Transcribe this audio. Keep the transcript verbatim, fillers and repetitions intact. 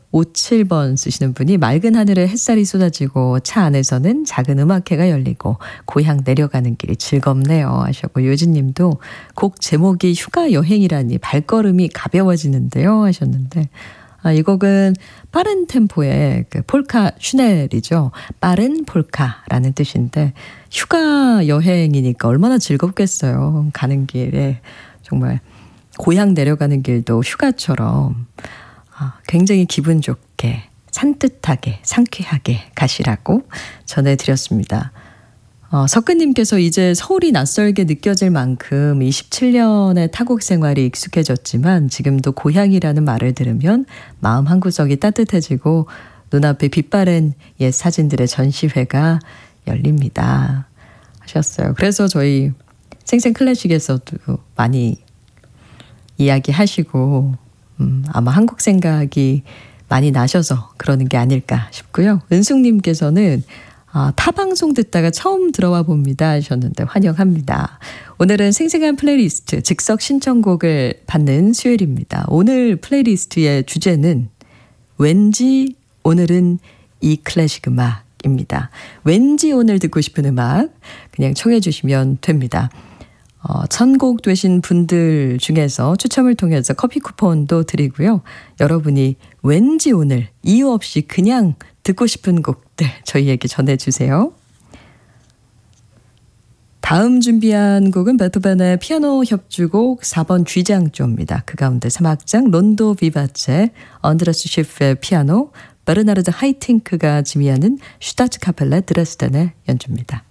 오칠 번 쓰시는 분이 맑은 하늘에 햇살이 쏟아지고 차 안에서는 작은 음악회가 열리고 고향 내려가는 길이 즐겁네요 하셨고, 요진님도 곡 제목이 휴가 여행이라니 발걸음이 가벼워지는데요 하셨는데, 아, 이 곡은 빠른 템포의 그 폴카 슈넬이죠. 빠른 폴카라는 뜻인데, 휴가 여행이니까 얼마나 즐겁겠어요. 가는 길에 정말 고향 내려가는 길도 휴가처럼 아, 굉장히 기분 좋게 산뜻하게 상쾌하게 가시라고 전해드렸습니다. 어, 석근님께서 이제 서울이 낯설게 느껴질 만큼 이십칠 년의 타국 생활이 익숙해졌지만 지금도 고향이라는 말을 들으면 마음 한구석이 따뜻해지고 눈앞에 빛바랜 옛 사진들의 전시회가 열립니다 하셨어요. 그래서 저희 생생클래식에서도 많이 이야기하시고 음, 아마 한국 생각이 많이 나셔서 그러는 게 아닐까 싶고요. 은숙님께서는 아, 타 방송 듣다가 처음 들어와 봅니다 하셨는데 환영합니다. 오늘은 생생한 플레이리스트 즉석 신청곡을 받는 수요일입니다. 오늘 플레이리스트의 주제는 왠지 오늘은 이 클래식 음악입니다. 왠지 오늘 듣고 싶은 음악 그냥 청해 주시면 됩니다. 어, 선곡 되신 분들 중에서 추첨을 통해서 커피 쿠폰도 드리고요. 여러분이 왠지 오늘 이유 없이 그냥 듣고 싶은 곡들 저희에게 전해주세요. 다음 준비한 곡은 베토벤의 피아노 협주곡 사 번 G장조입니다. 그 가운데 삼 악장 론도 비바체, 언드라스 셰프의 피아노, 베르나르드 하이팅크가 지휘하는 슈타츠 카펠레 드레스덴의 연주입니다.